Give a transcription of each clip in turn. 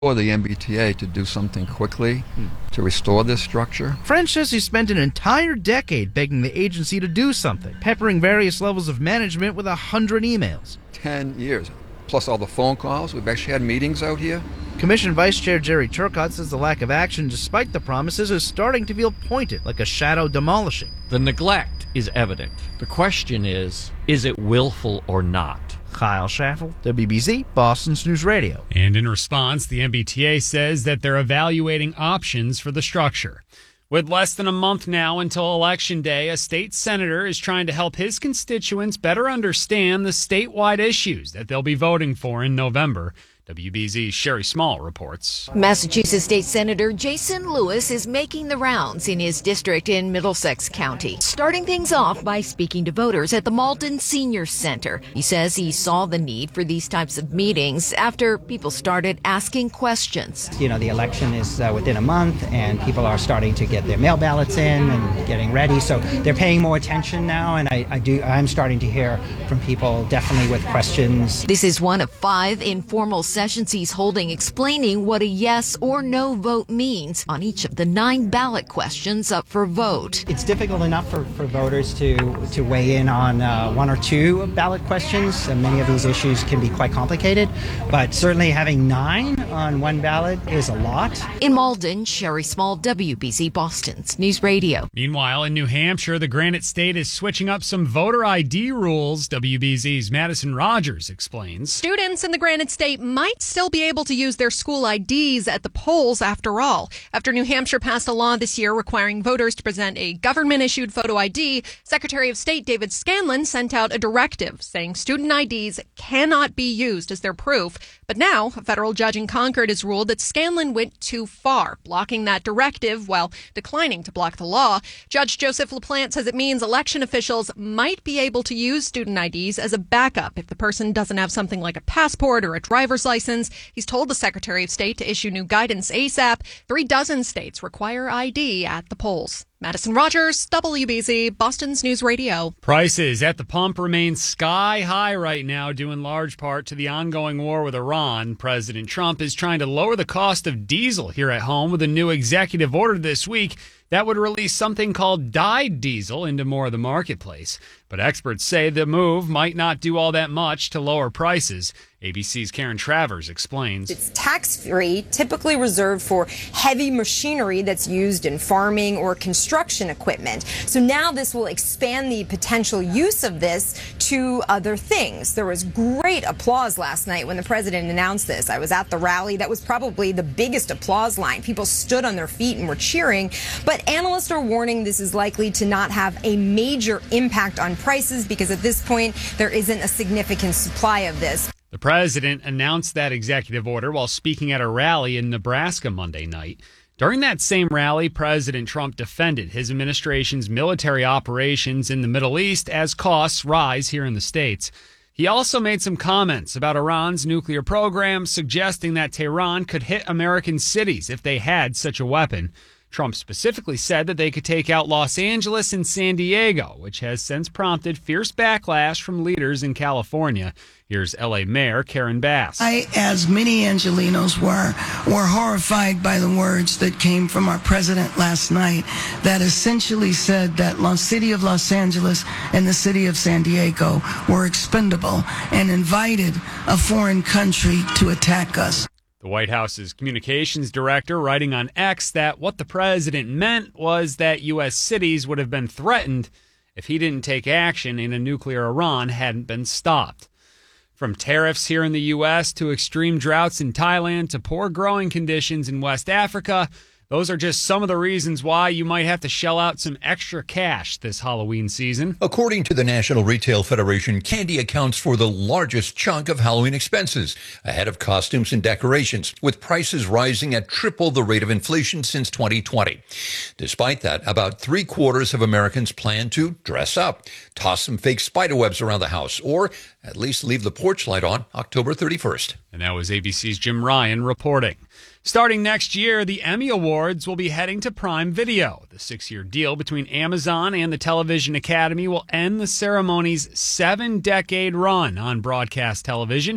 for the MBTA to do something quickly to restore this structure. French says he spent an entire decade begging the agency to do something, peppering various levels of management with 100 emails. 10 years, plus all the phone calls. We've actually had meetings out here. Commission Vice Chair Jerry Turcotte says the lack of action, despite the promises, is starting to feel pointed, like a shadow demolishing. The neglect is evident. The question is it willful or not? Kyle Schaffel, WBZ, Boston's News Radio. And in response, the MBTA says that they're evaluating options for the structure. With less than a month now until Election Day, a state senator is trying to help his constituents better understand the statewide issues that they'll be voting for in November. WBZ's Sherry Small reports. Massachusetts State Senator Jason Lewis is making the rounds in his district in Middlesex County, starting things off by speaking to voters at the Malden Senior Center. He says he saw the need for these types of meetings after people started asking questions. You know, the election is within a month, and people are starting to get their mail ballots in and getting ready, so they're paying more attention now, and I'm starting to hear from people definitely with questions. This is one of 5 informal sessions he's holding explaining what a yes or no vote means on each of the 9 ballot questions up for vote. It's difficult enough for voters to weigh in on 1 or 2 ballot questions, and many of these issues can be quite complicated, but certainly having 9 on one ballot is a lot. In Malden, Sherry Small, WBZ Boston's News Radio. Meanwhile, in New Hampshire, the Granite State is switching up some voter ID rules. WBZ's Madison Rogers explains. Students in the Granite State might still be able to use their school IDs at the polls after all. After New Hampshire passed a law this year requiring voters to present a government-issued photo ID, Secretary of State David Scanlon sent out a directive saying student IDs cannot be used as their proof. But now, a federal judge in Concord has ruled that Scanlon went too far, blocking that directive while declining to block the law. Judge Joseph LaPlante says it means election officials might be able to use student IDs as a backup if the person doesn't have something like a passport or a driver's license. He's told the Secretary of State to issue new guidance ASAP. 36 states require ID at the polls. Madison Rogers, WBZ, Boston's News Radio. Prices at the pump remain sky high right now, due in large part to the ongoing war with Iran. President Trump is trying to lower the cost of diesel here at home with a new executive order this week that would release something called dyed diesel into more of the marketplace. But experts say the move might not do all that much to lower prices. ABC's Karen Travers explains. It's tax-free, typically reserved for heavy machinery that's used in farming or construction equipment. So now this will expand the potential use of this to other things. There was great applause last night when the president announced this. I was at the rally. That was probably the biggest applause line. People stood on their feet and were cheering. But analysts are warning this is likely to not have a major impact on prices because at this point there isn't a significant supply of this. The president announced that executive order while speaking at a rally in Nebraska Monday night. During that same rally, President Trump defended his administration's military operations in the Middle East as costs rise here in the States. He also made some comments about Iran's nuclear program, suggesting that Tehran could hit American cities if they had such a weapon. Trump specifically said that they could take out Los Angeles and San Diego, which has since prompted fierce backlash from leaders in California. Here's L.A. Mayor Karen Bass. I, as many Angelenos were horrified by the words that came from our president last night that essentially said that the city of Los Angeles and the city of San Diego were expendable and invited a foreign country to attack us. The White House's communications director writing on X that what the president meant was that U.S. cities would have been threatened if he didn't take action and a nuclear Iran hadn't been stopped. From tariffs here in the U.S. to extreme droughts in Thailand to poor growing conditions in West Africa, those are just some of the reasons why you might have to shell out some extra cash this Halloween season. According to the National Retail Federation, candy accounts for the largest chunk of Halloween expenses, ahead of costumes and decorations, with prices rising at triple the rate of inflation since 2020. Despite that, about 3/4 of Americans plan to dress up, toss some fake spiderwebs around the house, or at least leave the porch light on October 31st. And that was ABC's Jim Ryan reporting. Starting next year, the Emmy Awards will be heading to Prime Video. The 6-year deal between Amazon and the Television Academy will end the ceremony's 7-decade run on broadcast television.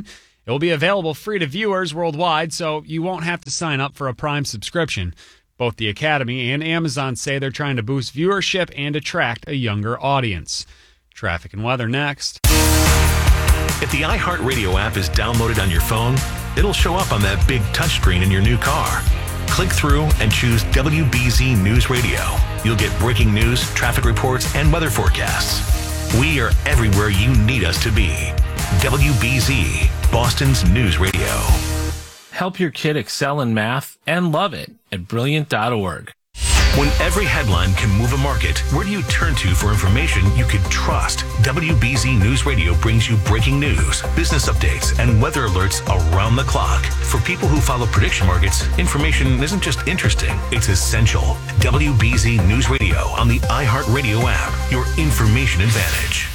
It will be available free to viewers worldwide, so you won't have to sign up for a Prime subscription. Both the Academy and Amazon say they're trying to boost viewership and attract a younger audience. Traffic and weather next. If the iHeartRadio app is downloaded on your phone, it'll show up on that big touchscreen in your new car. Click through and choose WBZ News Radio. You'll get breaking news, traffic reports, and weather forecasts. We are everywhere you need us to be. WBZ, Boston's News Radio. Help your kid excel in math and love it at Brilliant.org. When every headline can move a market, where do you turn to for information you can trust? WBZ News Radio brings you breaking news, business updates, and weather alerts around the clock. For people who follow prediction markets, information isn't just interesting, it's essential. WBZ News Radio on the iHeartRadio app, your information advantage.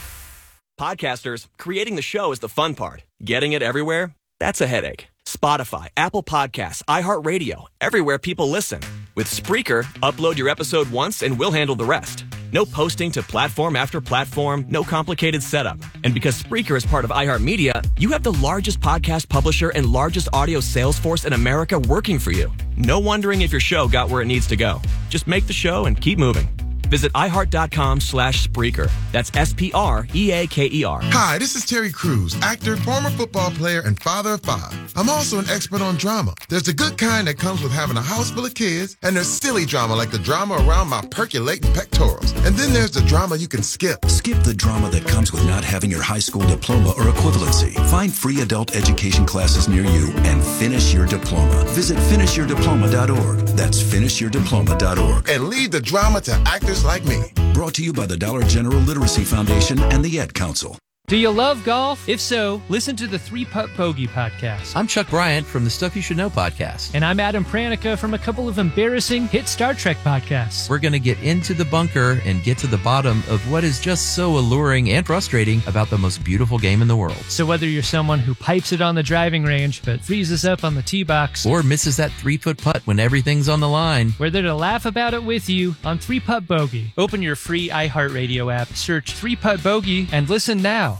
Podcasters, creating the show is the fun part. Getting it everywhere? That's a headache. Spotify, Apple Podcasts, iHeartRadio, everywhere people listen. With Spreaker, upload your episode once and we'll handle the rest. No posting to platform after platform, no complicated setup. And because Spreaker is part of iHeartMedia, you have the largest podcast publisher and largest audio sales force in America working for you. No wondering if your show got where it needs to go. Just make the show and keep moving. Visit iHeart.com/Spreaker. That's SPREAKER. Hi, this is Terry Crews, actor, former football player, and father of 5. I'm also an expert on drama. There's the good kind that comes with having a house full of kids, and there's silly drama like the drama around my percolating pectorals. And then there's the drama you can skip. Skip the drama that comes with not having your high school diploma or equivalency. Find free adult education classes near you and finish your diploma. Visit finishyourdiploma.org. That's finishyourdiploma.org. And leave the drama to actors like me. Brought to you by the Dollar General Literacy Foundation and the Ed Council. Do you love golf? If so, listen to the 3-Putt Bogey podcast. I'm Chuck Bryant from the Stuff You Should Know podcast. And I'm Adam Pranica from a couple of embarrassing hit Star Trek podcasts. We're going to get into the bunker and get to the bottom of what is just so alluring and frustrating about the most beautiful game in the world. So whether you're someone who pipes it on the driving range but freezes up on the tee box, or misses that 3-foot putt when everything's on the line, we're there to laugh about it with you on 3-Putt Bogey. Open your free iHeartRadio app, search 3-Putt Bogey, and listen now.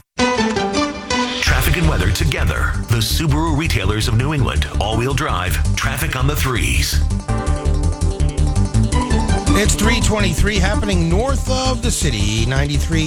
Traffic and weather together. The Subaru retailers of New England. All-wheel drive. Traffic on the 3s. It's 323 happening north of the city. 93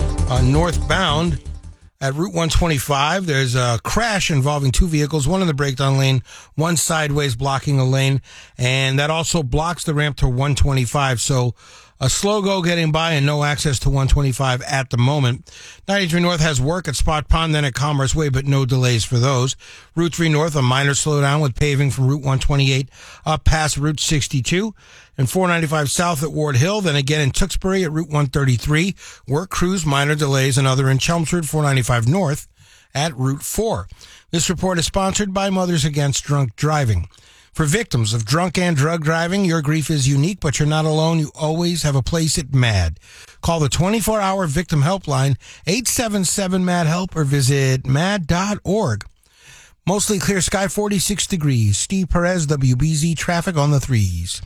northbound at Route 125. There's a crash involving 2 vehicles, one in the breakdown lane, one sideways blocking a lane, and that also blocks the ramp to 125. So a slow go getting by and no access to 125 at the moment. 93 North has work at Spot Pond, then at Commerce Way, but no delays for those. Route 3 North, a minor slowdown with paving from Route 128 up past Route 62. And 495 South at Ward Hill, then again in Tewksbury at Route 133. Work crews, minor delays, and other in Chelmsford, 495 North at Route 4. This report is sponsored by Mothers Against Drunk Driving. For victims of drunk and drug driving, your grief is unique, but you're not alone. You always have a place at MAD. Call the 24-hour victim helpline, 877-MAD-HELP, or visit mad.org. Mostly clear sky, 46 degrees. Steve Perez, WBZ traffic on the 3s.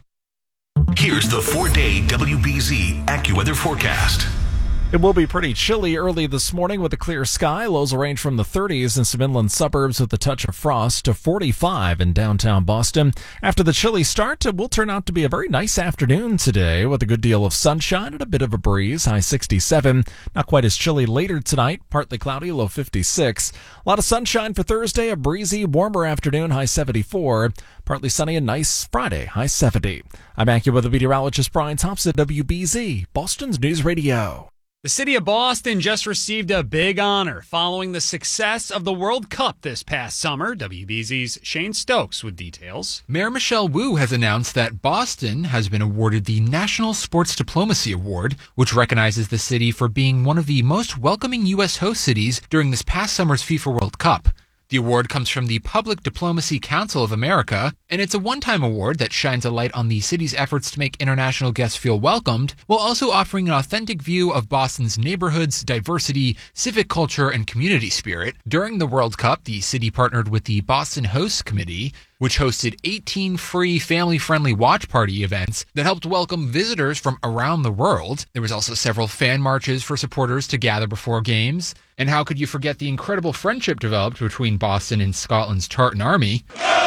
Here's the 4-day WBZ AccuWeather forecast. It will be pretty chilly early this morning with a clear sky. Lows will range from the 30s in some inland suburbs with a touch of frost to 45 in downtown Boston. After the chilly start, it will turn out to be a very nice afternoon today with a good deal of sunshine and a bit of a breeze, high 67. Not quite as chilly later tonight, partly cloudy, low 56. A lot of sunshine for Thursday, a breezy, warmer afternoon, high 74. Partly sunny and nice Friday, high 70. I'm AccuWeather meteorologist Brian Thompson, WBZ, Boston's News Radio. The city of Boston just received a big honor following the success of the World Cup this past summer. WBZ's Shane Stokes with details. Mayor Michelle Wu has announced that Boston has been awarded the National Sports Diplomacy Award, which recognizes the city for being one of the most welcoming U.S. host cities during this past summer's FIFA World Cup. The award comes from the Public Diplomacy Council of America, and it's a one-time award that shines a light on the city's efforts to make international guests feel welcomed, while also offering an authentic view of Boston's neighborhoods, diversity, civic culture, and community spirit. During the World Cup, the city partnered with the Boston Hosts Committee, which hosted 18 free family-friendly watch party events that helped welcome visitors from around the world. There was also several fan marches for supporters to gather before games. And how could you forget the incredible friendship developed between Boston and Scotland's Tartan Army?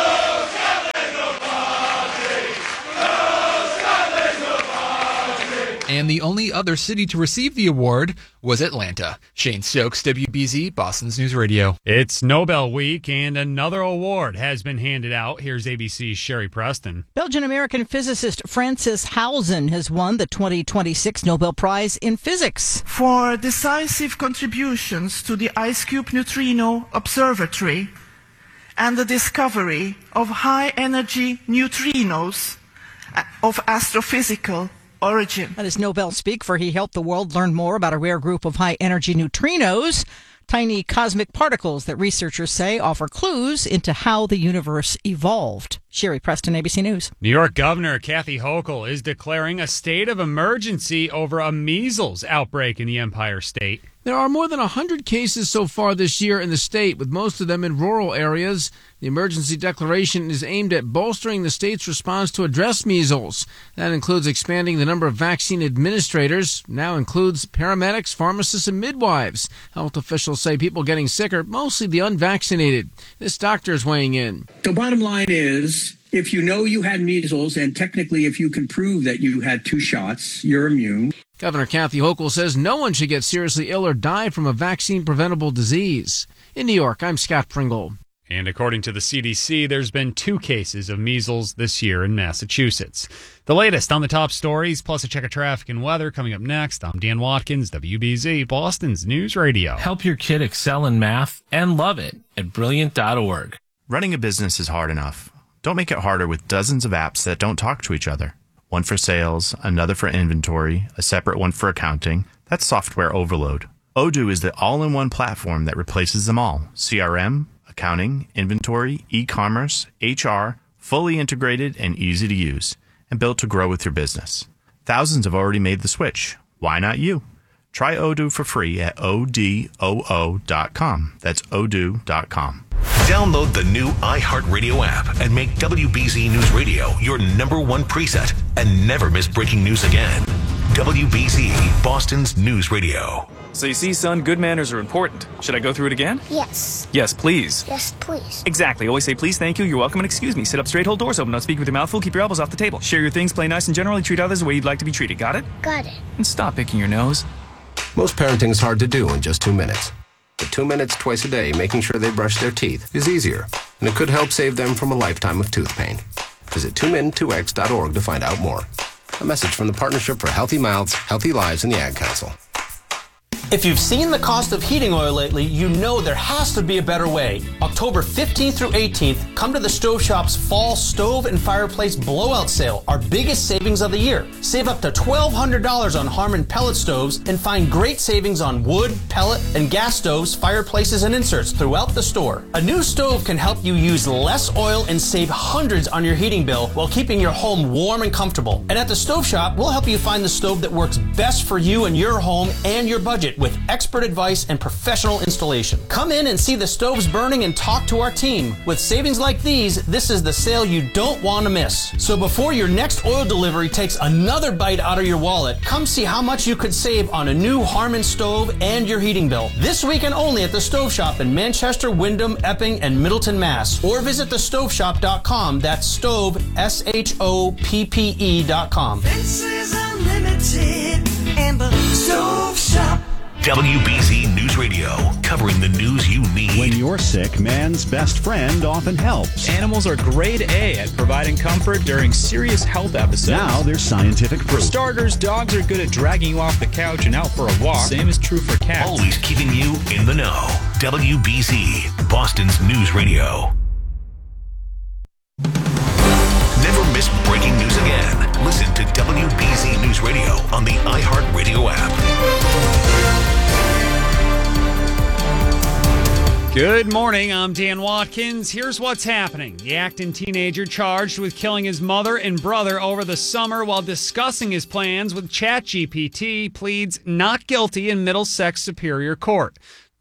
And the only other city to receive the award was Atlanta. Shane Stokes, WBZ, Boston's News Radio. It's Nobel Week, and another award has been handed out. Here's ABC's Sherry Preston. Belgian-American physicist Francis Hausen has won the 2026 Nobel Prize in Physics for decisive contributions to the IceCube Neutrino Observatory and the discovery of high-energy neutrinos of astrophysical origin. That is Nobel speak, for he helped the world learn more about a rare group of high-energy neutrinos, tiny cosmic particles that researchers say offer clues into how the universe evolved. Sherry Preston, ABC News. New York Governor Kathy Hochul is declaring a state of emergency over a measles outbreak in the Empire State. There are more than 100 cases so far this year in the state, with most of them in rural areas. The emergency declaration is aimed at bolstering the state's response to address measles. That includes expanding the number of vaccine administrators, now includes paramedics, pharmacists, and midwives. Health officials say people getting sick are mostly the unvaccinated. This doctor is weighing in. The bottom line is, if you know you had measles, and technically if you can prove that you had 2 shots, you're immune. Governor Kathy Hochul says no one should get seriously ill or die from a vaccine-preventable disease. In New York, I'm Scott Pringle. And according to the CDC, there's been 2 cases of measles this year in Massachusetts. The latest on the top stories, plus a check of traffic and weather, coming up next. I'm Dan Watkins, WBZ, Boston's News Radio. Help your kid excel in math and love it at Brilliant.org. Running a business is hard enough. Don't make it harder with dozens of apps that don't talk to each other. One for sales, another for inventory, a separate one for accounting. That's software overload. Odoo is the all-in-one platform that replaces them all. CRM, accounting, inventory, e-commerce, HR, fully integrated and easy to use, and built to grow with your business. Thousands have already made the switch. Why not you? Try Odoo for free at odoo.com. That's odoo.com. Download the new iHeartRadio app and make WBZ News Radio your #1 preset and never miss breaking news again. WBZ, Boston's News Radio. So you see, son, good manners are important. Should I go through it again? Yes. Yes, please. Yes, please. Exactly. Always say please, thank you, you're welcome, and excuse me. Sit up straight, hold doors open, don't speak with your mouth full, keep your elbows off the table. Share your things, play nice, and generally treat others the way you'd like to be treated. Got it? Got it. And stop picking your nose. Most parenting is hard to do in just 2 minutes. But 2 minutes twice a day making sure they brush their teeth is easier, and it could help save them from a lifetime of tooth pain. Visit 2min2x.org to find out more. A message from the Partnership for Healthy Mouths, Healthy Lives, and the Ad Council. If you've seen the cost of heating oil lately, you know there has to be a better way. October 15th through 18th, come to the Stove Shop's Fall Stove and Fireplace Blowout Sale, our biggest savings of the year. Save up to $1,200 on Harmon pellet stoves and find great savings on wood, pellet, and gas stoves, fireplaces, and inserts throughout the store. A new stove can help you use less oil and save hundreds on your heating bill while keeping your home warm and comfortable. And at the Stove Shop, we'll help you find the stove that works best for you and your home and your budget with expert advice and professional installation. Come in and see the stoves burning and talk to our team. With savings like these, this is the sale you don't want to miss. So before your next oil delivery takes another bite out of your wallet, come see how much you could save on a new Harmon stove and your heating bill. This weekend only at the Stove Shop in Manchester, Wyndham, Epping, and Middleton, Mass. Or visit thestoveshop.com. That's stove, SHOPPE.com. Fences Unlimited and the Stove Shop. WBZ News Radio, covering the news you need. When you're sick, man's best friend often helps. Animals are grade A at providing comfort during serious health episodes. Now there's scientific proof. For starters, dogs are good at dragging you off the couch and out for a walk. Same is true for cats. Always keeping you in the know. WBZ, Boston's News Radio. Never miss breaking news again. Listen to WBZ News Radio on the iHeartRadio app. Good morning, I'm Dan Watkins. Here's what's happening. The Acton teenager charged with killing his mother and brother over the summer while discussing his plans with ChatGPT pleads not guilty in Middlesex Superior Court.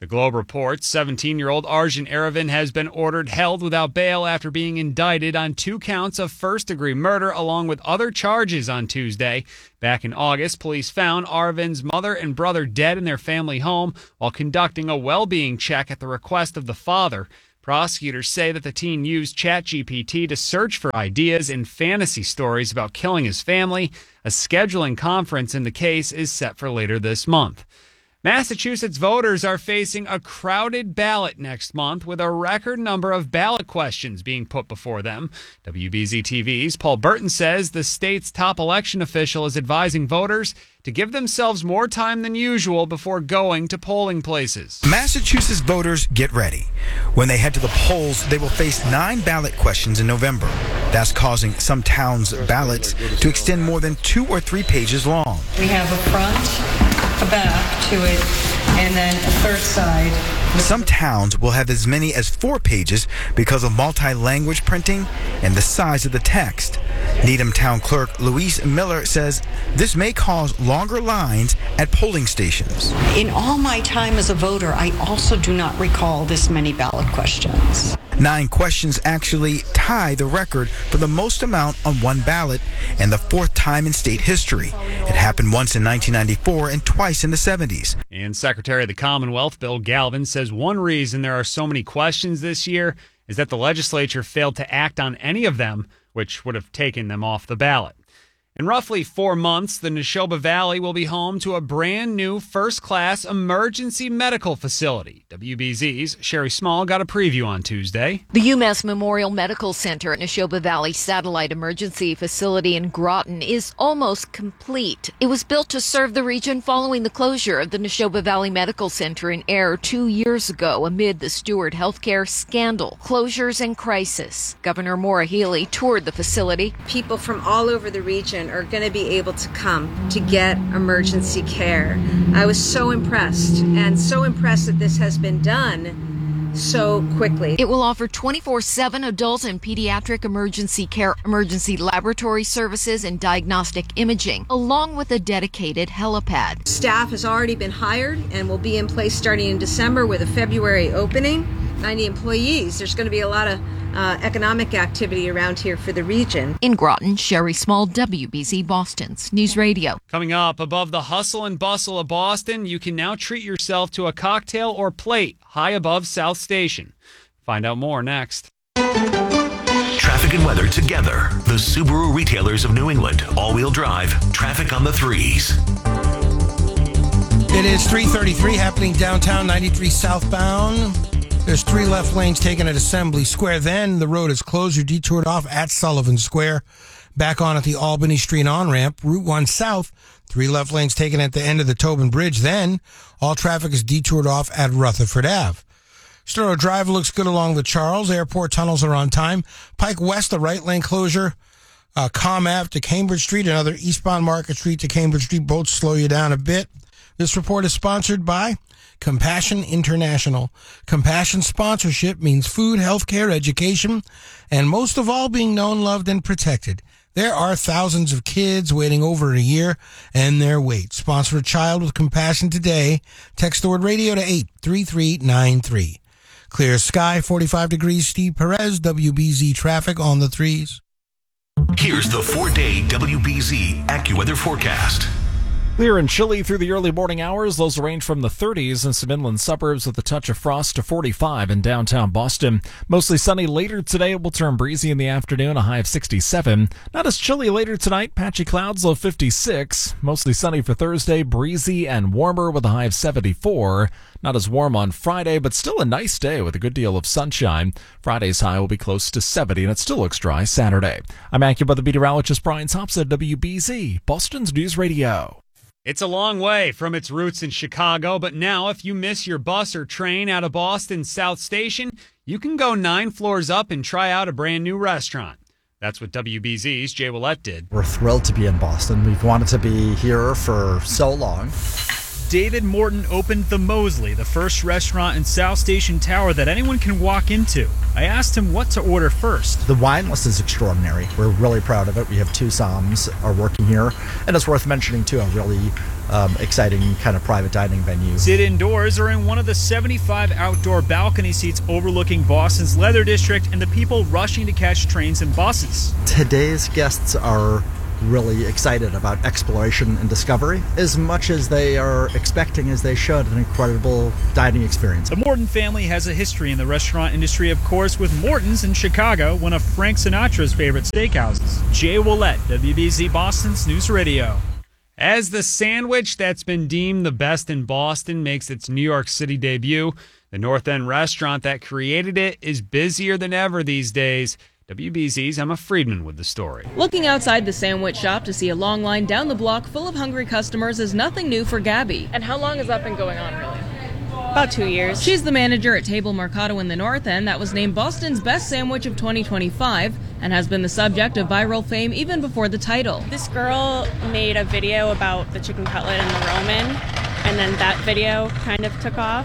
The Globe reports 17-year-old Arjun Aravind has been ordered held without bail after being indicted on 2 counts of first-degree murder along with other charges on Tuesday. Back in August, police found Arvind's mother and brother dead in their family home while conducting a well-being check at the request of the father. Prosecutors say that the teen used ChatGPT to search for ideas and fantasy stories about killing his family. A scheduling conference in the case is set for later this month. Massachusetts voters are facing a crowded ballot next month with a record number of ballot questions being put before them. WBZ TV's Paul Burton says the state's top election official is advising voters to give themselves more time than usual before going to polling places. Massachusetts voters, get ready. When they head to the polls, they will face 9 ballot questions in November. That's causing some towns' ballots to extend more than 2 or 3 pages long. We have a front, a back to it, and then a third side. Some towns will have as many as 4 pages because of multi-language printing and the size of the text. Needham Town Clerk Louise Miller says this may cause longer lines at polling stations. In all my time as a voter, I also do not recall this many ballot questions. 9 questions actually tie the record for the most amount on one ballot and the 4th time in state history. It happened once in 1994 and twice in the 70s. And Secretary of the Commonwealth Bill Galvin says one reason there are so many questions this year is that the legislature failed to act on any of them, which would have taken them off the ballot. In roughly 4 months, the Neshoba Valley will be home to a brand new first-class emergency medical facility. WBZ's Sherry Small got a preview on Tuesday. The UMass Memorial Medical Center at Neshoba Valley Satellite Emergency Facility in Groton is almost complete. It was built to serve the region following the closure of the Neshoba Valley Medical Center in Ayer 2 years ago amid the Steward Healthcare scandal, closures, and crisis. Governor Maura Healey toured the facility. People from all over the region are going to be able to come to get emergency care. I was so impressed, and so impressed that this has been done so quickly. It will offer 24/7 adult and pediatric emergency care, emergency laboratory services, and diagnostic imaging, along with a dedicated helipad. Staff has already been hired and will be in place starting in December with a February opening. 90 employees. There's going to be a lot of economic activity around here for the region. In Groton, Sherry Small, WBZ Boston's News Radio. Coming up, above the hustle and bustle of Boston, you can now treat yourself to a cocktail or plate high above South Station. Find out more next. Traffic and weather together. The Subaru retailers of New England. All-wheel drive. Traffic on the 3s. It is 3:33 happening downtown 93 southbound. There's 3 left lanes taken at Assembly Square. Then the road is closed. You're detoured off at Sullivan Square. Back on at the Albany Street on-ramp. Route 1 south. 3 left lanes taken at the end of the Tobin Bridge. Then all traffic is detoured off at Rutherford Ave. Storrow Drive looks good along the Charles. Airport tunnels are on time. Pike West, the right lane closure. Com Ave to Cambridge Street. Another eastbound Market Street to Cambridge Street. Both slow you down a bit. This report is sponsored by Compassion International. Compassion sponsorship means food, healthcare, education, and most of all, being known, loved, and protected. There are thousands of kids waiting over a year, and their wait. Sponsor a child with compassion today. Text the word radio to 83393. Clear sky, 45 degrees. Steve Perez, WBZ traffic on the 3s. Here's the 4-day WBZ AccuWeather forecast. Clear and chilly through the early morning hours. Lows range from the 30s in some inland suburbs with a touch of frost to 45 in downtown Boston. Mostly sunny later today. It will turn breezy in the afternoon, a high of 67. Not as chilly later tonight. Patchy clouds, low 56. Mostly sunny for Thursday, breezy and warmer with a high of 74. Not as warm on Friday, but still a nice day with a good deal of sunshine. Friday's high will be close to 70, and it still looks dry Saturday. I'm AccuWeather meteorologist Brian Thompson, WBZ, Boston's News Radio. It's a long way from its roots in Chicago, but now if you miss your bus or train out of Boston's South Station, you can go 9 floors up and try out a brand new restaurant. That's what WBZ's Jay Willett did. We're thrilled to be in Boston. We've wanted to be here for so long. David Morton opened the Mosley, the first restaurant in South Station Tower that anyone can walk into. I asked him what to order first. The wine list is extraordinary. We're really proud of it. We have 2 somms are working here, and it's worth mentioning too, a really exciting kind of private dining venue. Sit indoors or in one of the 75 outdoor balcony seats overlooking Boston's Leather District and the people rushing to catch trains and buses. Today's guests are really excited about exploration and discovery as much as they are expecting, as they should, an incredible dining experience. The Morton family has a history in the restaurant industry, of course, with Morton's in Chicago, one of Frank Sinatra's favorite steakhouses. Jay Willett, WBZ Boston's News Radio. As the sandwich that's been deemed the best in Boston makes its New York City debut, the North End restaurant that created it is busier than ever these days. WBZ's Emma Friedman with the story. Looking outside the sandwich shop to see a long line down the block full of hungry customers is nothing new for Gabby. And how long has that been going on, really? About 2 years. She's the manager at Table Mercado in the North End that was named Boston's Best Sandwich of 2025 and has been the subject of viral fame even before the title. This girl made a video about the chicken cutlet and the Roman, and then that video kind of took off,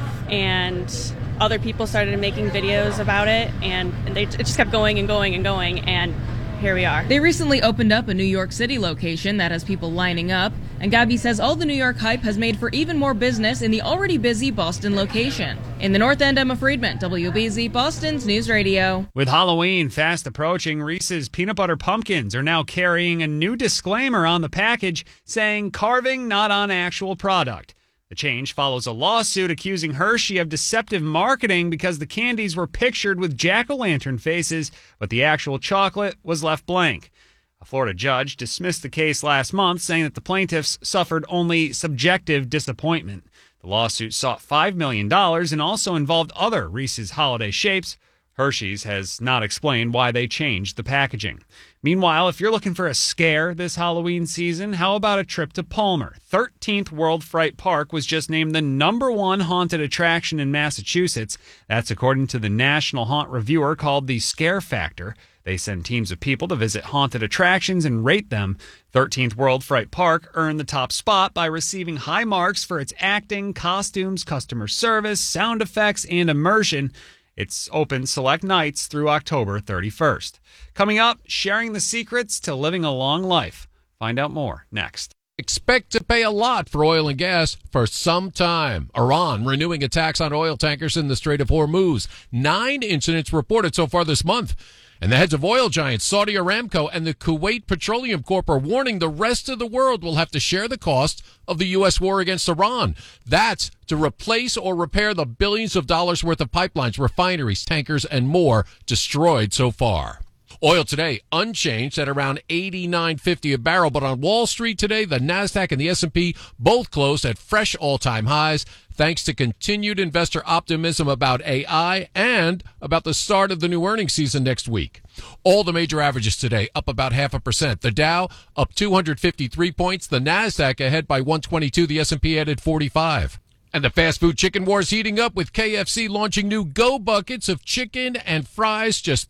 and other people started making videos about it, and it just kept going and going and going, and here we are. They recently opened up a New York City location that has people lining up, and Gabby says all the New York hype has made for even more business in the already busy Boston location. In the North End, Emma Friedman, WBZ Boston's News Radio. With Halloween fast approaching, Reese's Peanut Butter Pumpkins are now carrying a new disclaimer on the package saying carving not on actual product. The change follows a lawsuit accusing Hershey of deceptive marketing because the candies were pictured with jack-o'-lantern faces, but the actual chocolate was left blank. A Florida judge dismissed the case last month, saying that the plaintiffs suffered only subjective disappointment. The lawsuit sought $5 million and also involved other Reese's holiday shapes. Hershey's has not explained why they changed the packaging. Meanwhile, if you're looking for a scare this Halloween season, how about a trip to Palmer? 13th World Fright Park was just named the #1 haunted attraction in Massachusetts. That's according to the National Haunt Reviewer called the Scare Factor. They send teams of people to visit haunted attractions and rate them. 13th World Fright Park earned the top spot by receiving high marks for its acting, costumes, customer service, sound effects, and immersion. It's open select nights through October 31st. Coming up, sharing the secrets to living a long life. Find out more next. Expect to pay a lot for oil and gas for some time. Iran renewing attacks on oil tankers in the Strait of Hormuz. 9 incidents reported so far this month. And the heads of oil giants Saudi Aramco and the Kuwait Petroleum Corp are warning the rest of the world will have to share the cost of the U.S. war against Iran. That's to replace or repair the billions of dollars worth of pipelines, refineries, tankers, and more destroyed so far. Oil today unchanged at around $89.50 a barrel, but on Wall Street today, the Nasdaq and the S&P both closed at fresh all-time highs, thanks to continued investor optimism about AI and about the start of the new earnings season next week. All the major averages today up about 0.5%. The Dow up 253 points, the Nasdaq ahead by 122, the S&P added 45. And the fast food chicken war is heating up with KFC launching new Go Buckets of chicken and fries, just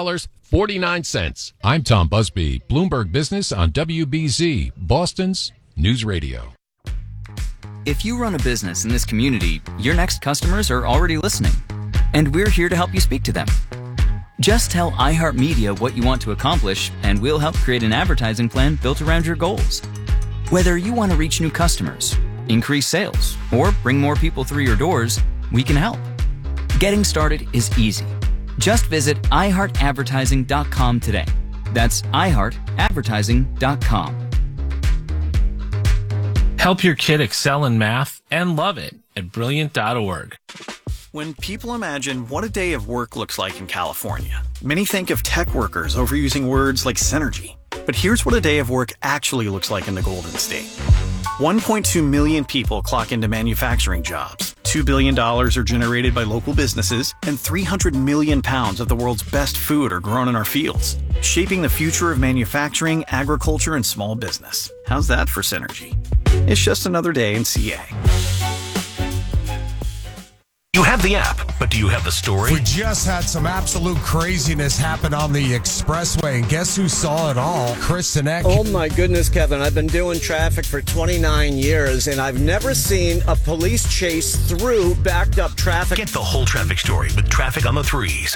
$3.49. I'm Tom Busby, Bloomberg Business on WBZ, Boston's News Radio. If you run a business in this community, your next customers are already listening, and we're here to help you speak to them. Just tell iHeartMedia what you want to accomplish, and we'll help create an advertising plan built around your goals. Whether you want to reach new customers, increase sales, or bring more people through your doors, we can help. Getting started is easy. Just visit iHeartAdvertising.com today. That's iHeartAdvertising.com. Help your kid excel in math and love it at Brilliant.org. When people imagine what a day of work looks like in California, many think of tech workers overusing words like synergy. But here's what a day of work actually looks like in the Golden State. 1.2 million people clock into manufacturing jobs. $2 billion are generated by local businesses, and 300 million pounds of the world's best food are grown in our fields, shaping the future of manufacturing, agriculture, and small business. How's that for synergy? It's just another day in CA. You have the app, but do you have the story? We just had some absolute craziness happen on the expressway, and guess who saw it all? Chris Sinek. Oh my goodness, Kevin. I've been doing traffic for 29 years, and I've never seen a police chase through backed up traffic. Get the whole traffic story with Traffic on the Threes.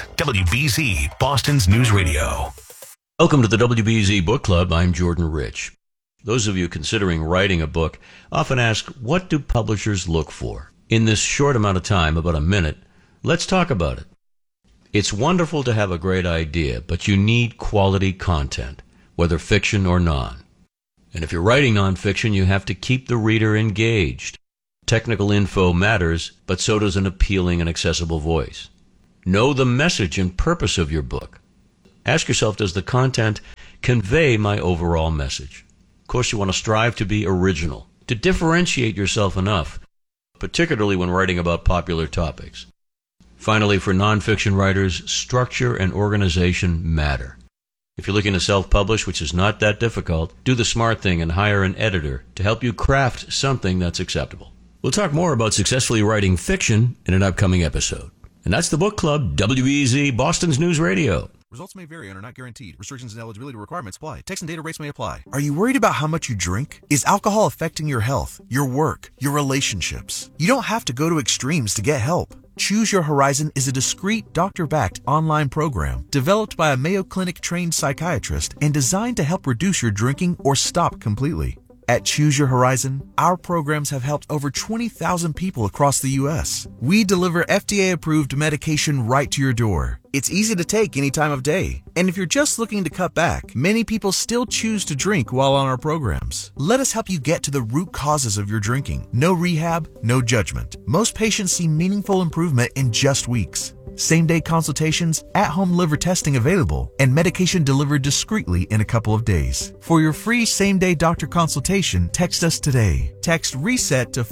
WBZ, Boston's News Radio. Welcome to the WBZ Book Club. I'm Jordan Rich. Those of you considering writing a book often ask, what do publishers look for? In this short amount of time, about a minute, let's talk about it. It's wonderful to have a great idea, but you need quality content, whether fiction or non. And if you're writing nonfiction, you have to keep the reader engaged. Technical info matters, but so does an appealing and accessible voice. Know the message and purpose of your book. Ask yourself, does the content convey my overall message? Of course, you want to strive to be original, to differentiate yourself enough, particularly when writing about popular topics. Finally, for nonfiction writers, structure and organization matter. If you're looking to self-publish, which is not that difficult, do the smart thing and hire an editor to help you craft something that's acceptable. We'll talk more about successfully writing fiction in an upcoming episode. And that's the Book Club, WBZ, Boston's News Radio. Results may vary and are not guaranteed. Restrictions and eligibility requirements apply. Text and data rates may apply. Are you worried about how much you drink? Is alcohol affecting your health, your work, your relationships? You don't have to go to extremes to get help. Choose Your Horizon is a discreet, doctor-backed online program developed by a Mayo Clinic-trained psychiatrist and designed to help reduce your drinking or stop completely. At Choose Your Horizon, our programs have helped over 20,000 people across the U.S. We deliver FDA-approved medication right to your door. It's easy to take any time of day. And if you're just looking to cut back, many people still choose to drink while on our programs. Let us help you get to the root causes of your drinking. No rehab, no judgment. Most patients see meaningful improvement in just weeks. Same-day consultations, at-home liver testing available, and medication delivered discreetly in a couple of days. For your free same-day doctor consultation, text us today. Text RESET to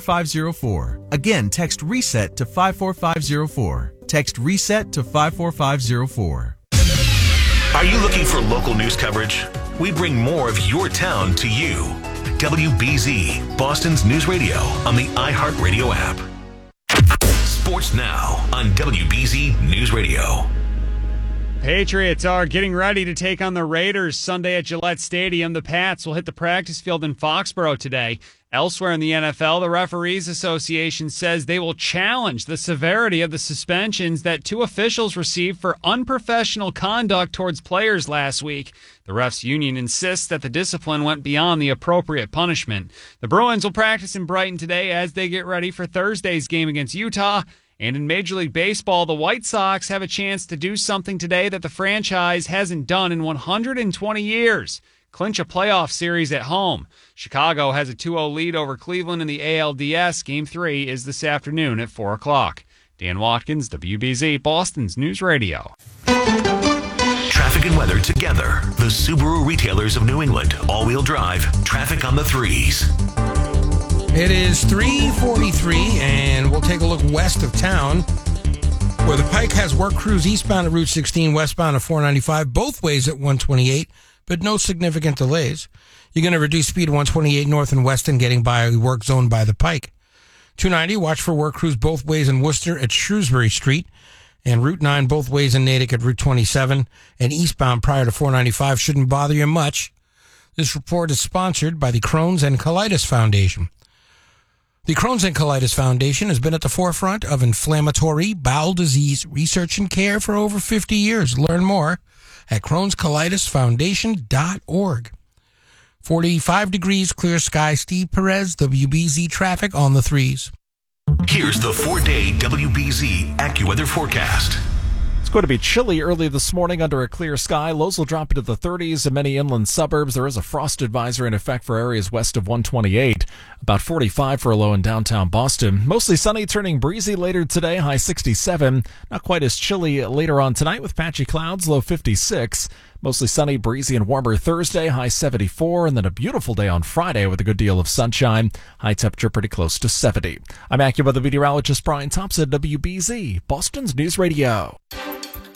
54504. Again, text RESET to 54504. Text RESET to 54504. Are you looking for local news coverage? We bring more of your town to you. WBZ, Boston's News Radio on the iHeartRadio app. Sports now on WBZ News Radio. Patriots are getting ready to take on the Raiders Sunday at Gillette Stadium. The Pats will hit the practice field in Foxborough today. Elsewhere in the NFL, the Referees Association says they will challenge the severity of the suspensions that two officials received for unprofessional conduct towards players last week. The refs union insists that the discipline went beyond the appropriate punishment. The Bruins will practice in Brighton today as they get ready for Thursday's game against Utah. And in Major League Baseball, the White Sox have a chance to do something today that the franchise hasn't done in 120 years. Clinch a playoff series at home. Chicago has a 2-0 lead over Cleveland in the ALDS. Game 3 is this afternoon at 4 o'clock. Dan Watkins, WBZ, Boston's News Radio. Traffic and weather together. The Subaru retailers of New England. All-wheel drive. Traffic on the Threes. It is 3:43, and we'll take a look west of town, where the Pike has work crews eastbound at Route 16, westbound at 495, both ways at 128, but no significant delays. You're going to reduce speed at 128 north and west and getting by work zone by the Pike. 290, watch for work crews both ways in Worcester at Shrewsbury Street, and Route 9 both ways in Natick at Route 27, and eastbound prior to 495 shouldn't bother you much. This report is sponsored by the Crohn's and Colitis Foundation. The Crohn's and Colitis Foundation has been at the forefront of inflammatory bowel disease research and care for over 50 years. Learn more at Crohn'sColitisFoundation.org. 45 degrees, clear sky. Steve Perez, WBZ traffic on the Threes. Here's the 4-day WBZ AccuWeather forecast. It's going to be chilly early this morning under a clear sky. Lows will drop into the 30s in many inland suburbs. There is a frost advisory in effect for areas west of 128. About 45 for a low in downtown Boston. Mostly sunny, turning breezy later today, high 67. Not quite as chilly later on tonight with patchy clouds, low 56. Mostly sunny, breezy, and warmer Thursday, high 74. And then a beautiful day on Friday with a good deal of sunshine. High temperature pretty close to 70. I'm AccuWeather meteorologist Brian Thompson, WBZ, Boston's News Radio.